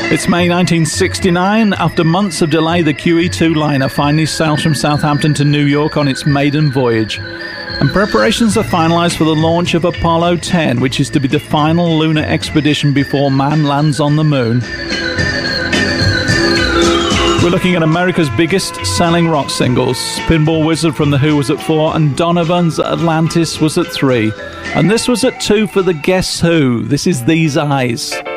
It's May 1969. After months of delay, the QE2 liner finally sails from Southampton to New York on its maiden voyage. And preparations are finalised for the launch of Apollo 10, which is to be the final lunar expedition before man lands on the moon. We're looking at America's biggest selling rock singles. Pinball Wizard from The Who was at 4 and Donovan's Atlantis was at 3. And this was at 2 for the Guess Who. This is These Eyes.